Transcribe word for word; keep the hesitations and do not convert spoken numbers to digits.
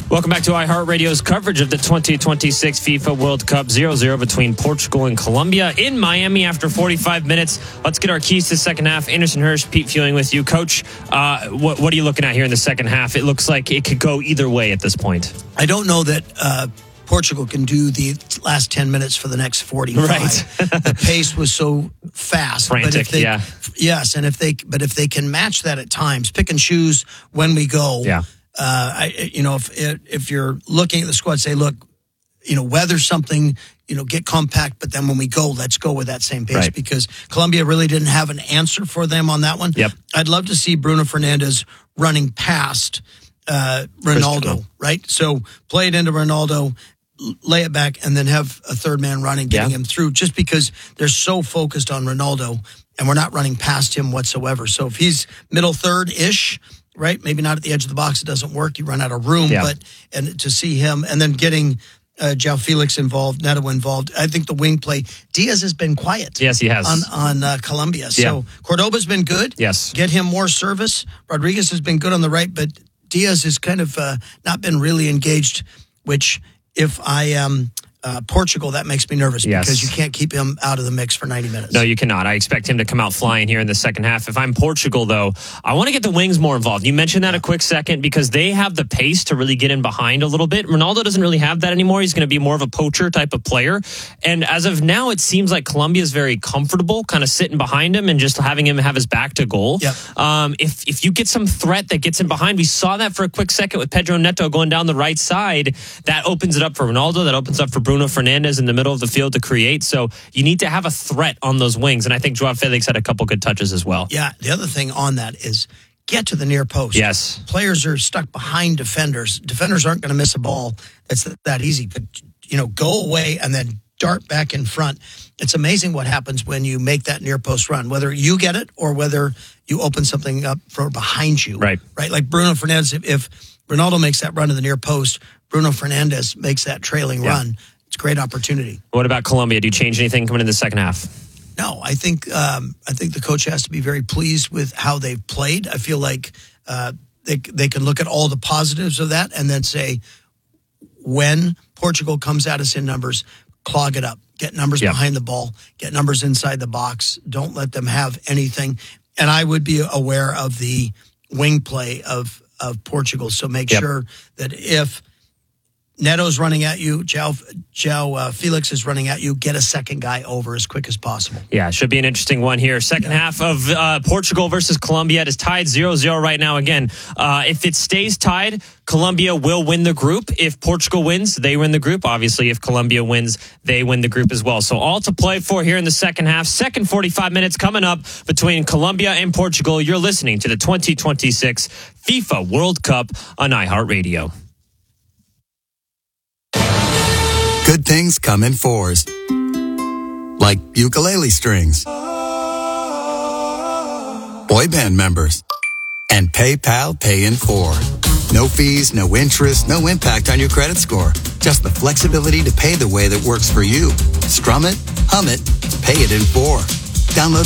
Welcome back to iHeartRadio's coverage of the twenty twenty-six FIFA World Cup. zero zero between Portugal and Colombia in Miami after forty-five minutes. Let's get our keys to the second half. Anderson Hirsch, Pete Fewing with you. Coach, uh, what, what are you looking at here in the second half? It looks like it could go either way at this point. I don't know that uh, Portugal can do the last ten minutes for the next forty-five. Right. The pace was so fast. Frantic, but if they, yeah. Yes, and if they, but if they can match that at times, pick and choose when we go. Yeah. Uh, I, you know, if if you're looking at the squad, say, look, you know, weather something, you know, get compact, but then when we go, let's go with that same pace right. because Colombia really didn't have an answer for them on that one. Yep. I'd love to see Bruno Fernandes running past uh, Ronaldo, right? So play it into Ronaldo, lay it back, and then have a third man running, getting yeah. him through, just because they're so focused on Ronaldo and we're not running past him whatsoever. So if he's middle third-ish, right? Maybe not at the edge of the box. It doesn't work. You run out of room. Yeah. But and to see him and then getting uh, João Felix involved, Neto involved. I think the wing play. Diaz has been quiet. Yes, he has on on uh, Colombia. So yeah. Cordoba's been good. Yes, get him more service. Rodriguez has been good on the right, but Diaz has kind of uh, not been really engaged. Which, if I am uh, Portugal, that makes me nervous yes. because you can't keep him out of the mix for ninety minutes. No, you cannot. I expect him to come out flying here in the second half. If I'm Portugal, though, I want to get the wings more involved. You mentioned that a quick second because they have the pace to really get in behind a little bit. Ronaldo doesn't really have that anymore. He's going to be more of a poacher type of player. And as of now, it seems like Colombia is very comfortable kind of sitting behind him and just having him have his back to goal. Yep. Um, if, if you get some threat that gets in behind, we saw that for a quick second with Pedro Neto going down the right side. That opens it up for Ronaldo. That opens up for Bruno Fernandes in the middle of the field to create. So you need to have a threat on those wings. And I think João Felix had a couple good touches as well. Yeah. The other thing on that is get to the near post. Yes. Players are stuck behind defenders. Defenders aren't going to miss a ball. It's that easy. But, you know, go away and then dart back in front. It's amazing what happens when you make that near post run, whether you get it or whether you open something up for behind you. Right. Right. Like Bruno Fernandes, if, if Ronaldo makes that run to the near post, Bruno Fernandes makes that trailing yeah. run. It's a great opportunity. What about Colombia? Do you change anything coming in the second half? No, I think um, I think the coach has to be very pleased with how they've played. I feel like uh, they they can look at all the positives of that and then say, when Portugal comes at us in numbers, clog it up, get numbers yep. behind the ball, get numbers inside the box. Don't let them have anything. And I would be aware of the wing play of of Portugal. So make yep. sure that if Neto's running at you, João, João uh, Felix is running at you, get a second guy over as quick as possible. Yeah, should be an interesting one here. Second yeah. half of uh, Portugal versus Colombia. It is tied zero zero right now. Again, uh, if it stays tied, Colombia will win the group. If Portugal wins, they win the group. Obviously, if Colombia wins, they win the group as well. So all to play for here in the second half. Second forty-five minutes coming up between Colombia and Portugal. You're listening to the twenty twenty-six FIFA World Cup on iHeartRadio. Good things come in fours. Like ukulele strings. Boy band members. And PayPal Pay in four. No fees, no interest, no impact on your credit score. Just the flexibility to pay the way that works for you. Strum it, hum it, pay it in four. Download